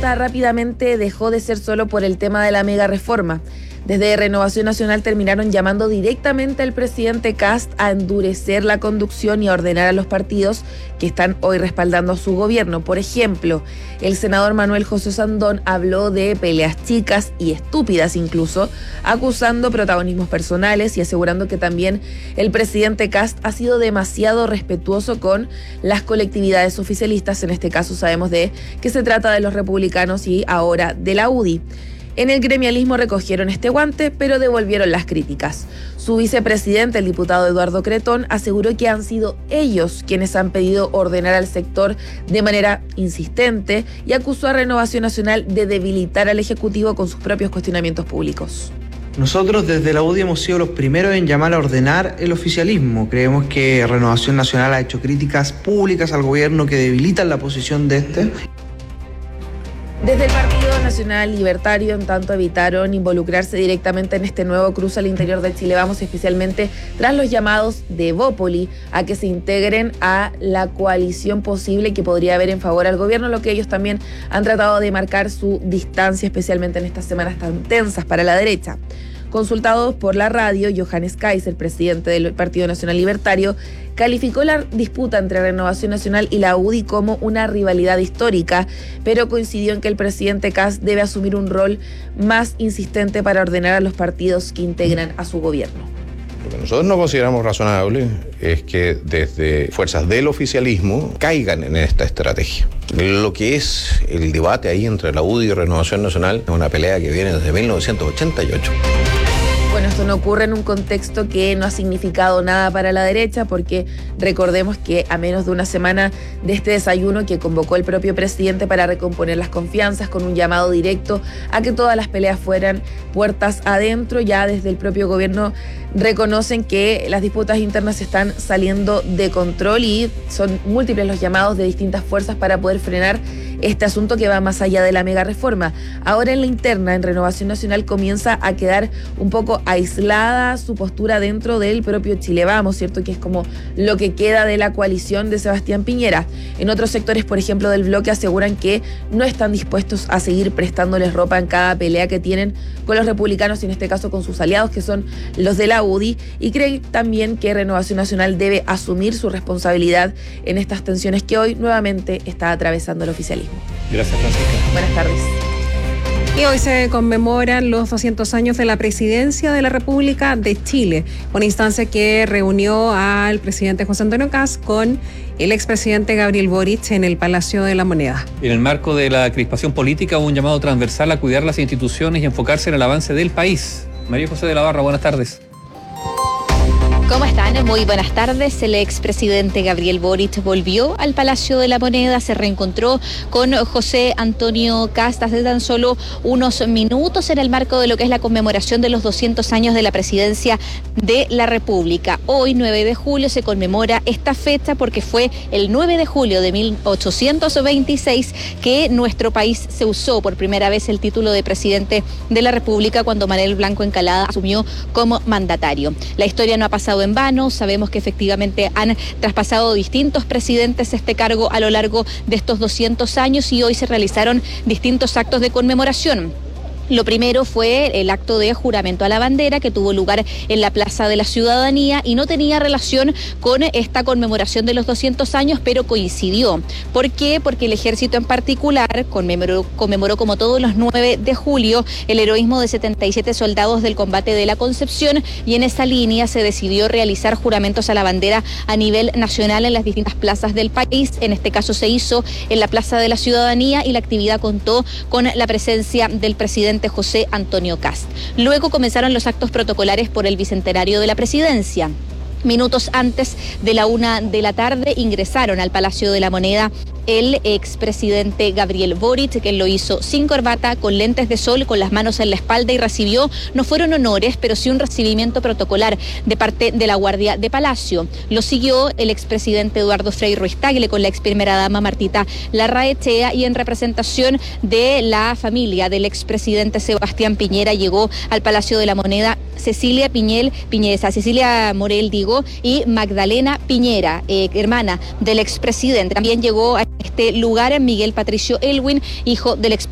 protesta rápidamente dejó de ser solo por el tema de la mega reforma. Desde Renovación Nacional terminaron llamando directamente al presidente Kast a endurecer la conducción y a ordenar a los partidos que están hoy respaldando a su gobierno. Por ejemplo, el senador Manuel José Sandón habló de peleas chicas y estúpidas incluso, acusando protagonismos personales y asegurando que también el presidente Kast ha sido demasiado respetuoso con las colectividades oficialistas. En este caso sabemos de que se trata de los republicanos y ahora de la UDI. En el gremialismo recogieron este guante, pero devolvieron las críticas. Su vicepresidente, el diputado Eduardo Cretón, aseguró que han sido ellos quienes han pedido ordenar al sector de manera insistente y acusó a Renovación Nacional de debilitar al Ejecutivo con sus propios cuestionamientos públicos. Nosotros desde la UDI hemos sido los primeros en llamar a ordenar el oficialismo. Creemos que Renovación Nacional ha hecho críticas públicas al gobierno que debilitan la posición de este. Desde el Partido Nacional Libertario, en tanto, evitaron involucrarse directamente en este nuevo cruce al interior de Chile Vamos, especialmente tras los llamados de Evópoli a que se integren a la coalición posible que podría haber en favor al gobierno, lo que ellos también han tratado de marcar su distancia, especialmente en estas semanas tan tensas para la derecha. Consultados por la radio, Johannes Kaiser, presidente del Partido Nacional Libertario, calificó la disputa entre Renovación Nacional y la UDI como una rivalidad histórica, pero coincidió en que el presidente Kast debe asumir un rol más insistente para ordenar a los partidos que integran a su gobierno. Lo que nosotros no consideramos razonable es que desde fuerzas del oficialismo caigan en esta estrategia. Lo que es el debate ahí entre la UDI y Renovación Nacional es una pelea que viene desde 1988. Bueno, esto no ocurre en un contexto que no ha significado nada para la derecha, porque recordemos que a menos de una semana de este desayuno que convocó el propio presidente para recomponer las confianzas con un llamado directo a que todas las peleas fueran puertas adentro, ya desde el propio gobierno reconocen que las disputas internas están saliendo de control y son múltiples los llamados de distintas fuerzas para poder frenar este asunto que va más allá de la mega reforma. Ahora en la interna, en Renovación Nacional, comienza a quedar un poco aislada su postura dentro del propio Chile Vamos, ¿cierto? Que es como lo que queda de la coalición de Sebastián Piñera. En otros sectores, por ejemplo, del bloque, aseguran que no están dispuestos a seguir prestándoles ropa en cada pelea que tienen con los republicanos y en este caso con sus aliados, que son los de la UDI, y creen también que Renovación Nacional debe asumir su responsabilidad en estas tensiones que hoy nuevamente está atravesando el oficialismo. Gracias, Francisca. Buenas tardes. Y hoy se conmemoran los 200 años de la presidencia de la República de Chile, una instancia que reunió al presidente José Antonio Kast con el expresidente Gabriel Boric en el Palacio de la Moneda. En el marco de la crispación política hubo un llamado transversal a cuidar las instituciones y enfocarse en el avance del país. María José de la Barra, buenas tardes. ¿Cómo están? Muy buenas tardes. El expresidente Gabriel Boric volvió al Palacio de la Moneda, se reencontró con José Antonio Kast hace tan solo unos minutos en el marco de lo que es la conmemoración de los 200 años de la presidencia de la República. Hoy, 9 de julio, se conmemora esta fecha porque fue el 9 de julio de 1826 que nuestro país se usó por primera vez el título de presidente de la República cuando Manuel Blanco Encalada asumió como mandatario. La historia no ha pasado en vano, sabemos que efectivamente han traspasado distintos presidentes este cargo a lo largo de estos 200 años y hoy se realizaron distintos actos de conmemoración. Lo primero fue el acto de juramento a la bandera que tuvo lugar en la Plaza de la Ciudadanía y no tenía relación con esta conmemoración de los 200 años, pero coincidió. ¿Por qué? Porque el ejército en particular conmemoró como todos los 9 de julio el heroísmo de 77 soldados del combate de la Concepción y en esa línea se decidió realizar juramentos a la bandera a nivel nacional en las distintas plazas del país. En este caso se hizo en la Plaza de la Ciudadanía y la actividad contó con la presencia del presidente José Antonio Kast. Luego comenzaron los actos protocolares por el bicentenario de la presidencia. Minutos antes de la 1 de la tarde ingresaron al Palacio de la Moneda el expresidente Gabriel Boric, que lo hizo sin corbata, con lentes de sol, con las manos en la espalda y recibió, no fueron honores, pero sí un recibimiento protocolar de parte de la Guardia de Palacio. Lo siguió el expresidente Eduardo Frei Ruiz-Tagle con la ex primera dama Martita Larraechea y en representación de la familia del expresidente Sebastián Piñera llegó al Palacio de la Moneda Cecilia Morel y Magdalena Piñera, hermana del expresidente. También llegó a este lugar Miguel Patricio Elwin, hijo del expresidente